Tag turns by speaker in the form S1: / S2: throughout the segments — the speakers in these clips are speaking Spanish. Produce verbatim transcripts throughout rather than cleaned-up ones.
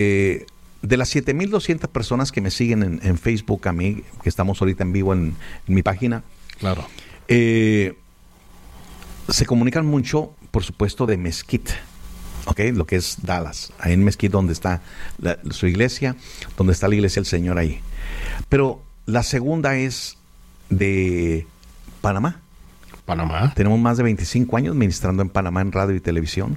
S1: Eh, de las siete mil doscientas personas que me siguen en, en Facebook a mí, que estamos ahorita en vivo en, en mi página,
S2: claro,
S1: eh, se comunican mucho, por supuesto, de Mesquite, ¿ok? Lo que es Dallas, ahí en Mesquite, donde está la, su iglesia, donde está la iglesia del Señor ahí. Pero la segunda es de Panamá.
S2: Panamá.
S1: Tenemos más de veinticinco años ministrando en Panamá en radio y televisión.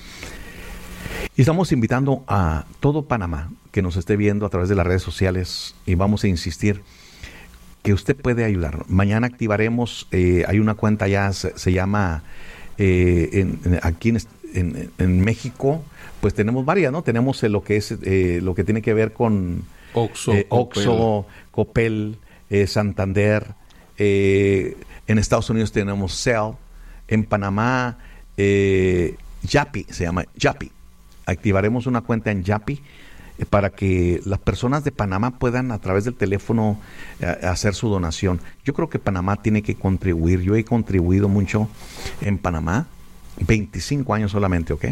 S1: Y estamos invitando a todo Panamá que nos esté viendo a través de las redes sociales, y vamos a insistir que usted puede ayudar. Mañana activaremos, eh, hay una cuenta ya, se, se llama, eh, en, en, aquí en, en, en México, pues tenemos varias, ¿no? Tenemos eh, lo que es, eh, lo que tiene que ver con
S2: Oxxo,
S1: eh, Oxxo, Coppel, eh, Santander. Eh, en Estados Unidos tenemos Cell. En Panamá, eh, Yapi, se llama Yapi. Activaremos una cuenta en Yapi eh, para que las personas de Panamá puedan a través del teléfono eh, hacer su donación. Yo creo que Panamá tiene que contribuir. Yo he contribuido mucho en Panamá, veinticinco años solamente, ¿ok?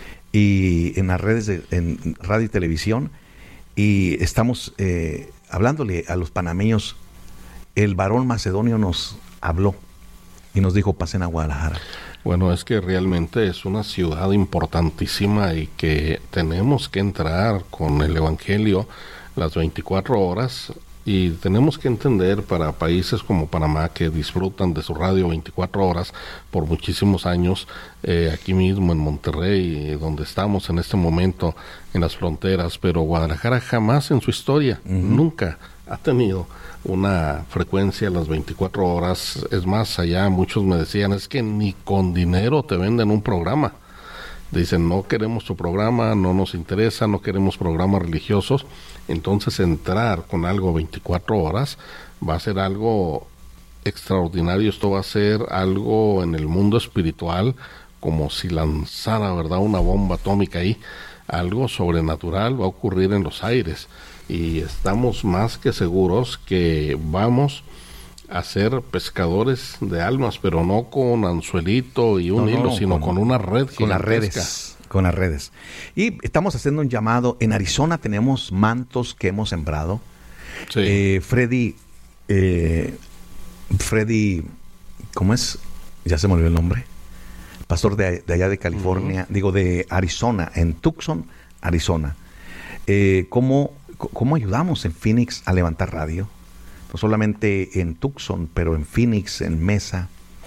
S1: Y en las redes, de, en radio y televisión, y estamos eh, hablándole a los panameños. El varón macedonio nos habló y nos dijo: pasen a Guadalajara.
S2: Bueno, es que realmente es una ciudad importantísima y que tenemos que entrar con el Evangelio las veinticuatro horas, y tenemos que entender, para países como Panamá, que disfrutan de su radio veinticuatro horas por muchísimos años, eh, aquí mismo en Monterrey, donde estamos en este momento en las fronteras, pero Guadalajara jamás en su historia, uh-huh. nunca ha tenido una frecuencia a las veinticuatro horas. Es más, allá muchos me decían, es que ni con dinero te venden un programa. Dicen, no queremos tu programa, no nos interesa, no queremos programas religiosos. Entonces entrar con algo veinticuatro horas va a ser algo extraordinario. Esto va a ser algo en el mundo espiritual, como si lanzara, ¿verdad?, una bomba atómica ahí. Algo sobrenatural va a ocurrir en los aires. Y estamos más que seguros que vamos a ser pescadores de almas, pero no con anzuelito y un no, hilo, no, sino con, con una red
S1: con las redes, con las redes. Y estamos haciendo un llamado. En Arizona tenemos mantos que hemos sembrado. Sí. Eh, Freddy, eh, Freddy, ¿cómo es? Ya se me olvidó el nombre. Pastor de, de allá de California, uh-huh. digo de Arizona, en Tucson, Arizona. Eh, ¿cómo, ¿Cómo ayudamos en Phoenix a levantar radio? No solamente en Tucson, pero en Phoenix, en Mesa.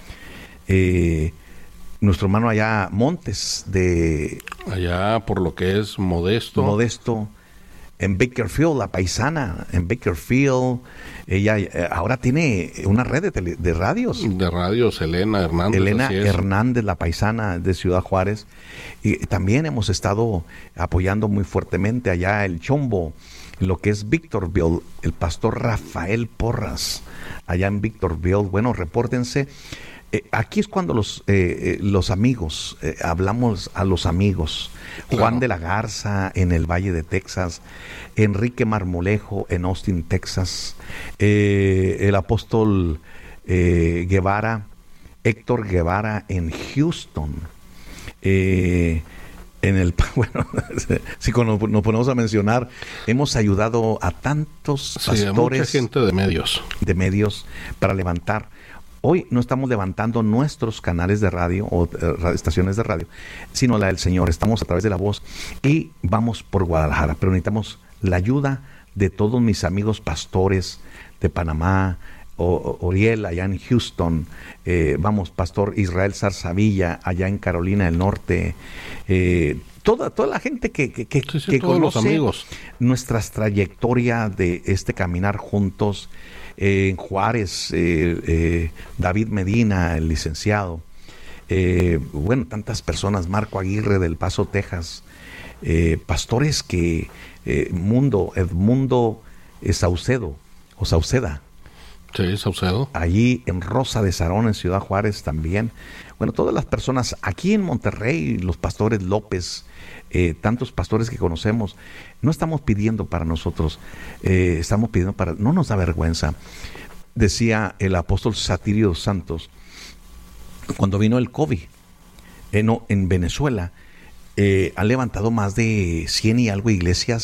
S1: Eh, nuestro hermano allá, Montes, de...
S2: Allá por lo que es Modesto.
S1: Modesto. En Bakersfield, la paisana, en Bakersfield. Ella eh, ahora tiene una red de, tele, de radios.
S2: De radios, Elena Hernández.
S1: Elena Hernández, la paisana de Ciudad Juárez. Y también hemos estado apoyando muy fuertemente allá el Chombo, lo que es Victorville, el pastor Rafael Porras, allá en Victorville. Bueno, repórtense. Eh, aquí es cuando los eh, eh, los amigos, eh, hablamos a los amigos. Claro. Juan de la Garza en el Valle de Texas, Enrique Marmolejo en Austin, Texas, eh, el apóstol eh, Guevara, Héctor Guevara en Houston, eh, en el, bueno, si nos ponemos a mencionar, hemos ayudado a tantos
S2: sí,
S1: pastores,
S2: a mucha gente de medios,
S1: de medios para levantar. Hoy no estamos levantando nuestros canales de radio o uh, estaciones de radio, sino la del Señor. Estamos a través de la voz y vamos por Guadalajara, pero necesitamos la ayuda de todos mis amigos pastores de Panamá, o, o, Oriel allá en Houston, eh, vamos, Pastor Israel Zarzavilla allá en Carolina del Norte, eh, toda toda la gente que, que, que,
S2: sí, sí,
S1: que
S2: todos
S1: conoce
S2: los amigos.
S1: Nuestras trayectorias de este caminar juntos. Eh, en Juárez, eh, eh, David Medina, el licenciado, eh, bueno, tantas personas, Marco Aguirre del Paso, Texas, eh, pastores que, eh, Mundo, Edmundo eh, Saucedo, o Sauceda.
S2: Sí, Saucedo.
S1: Allí en Rosa de Sarón, en Ciudad Juárez también. Bueno, todas las personas, aquí en Monterrey, los pastores López, eh, tantos pastores que conocemos, no estamos pidiendo para nosotros, eh, estamos pidiendo para, no nos da vergüenza. Decía el apóstol Satirio Santos, cuando vino el COVID, eh, no, en Venezuela, eh, ha levantado más de cien y algo iglesias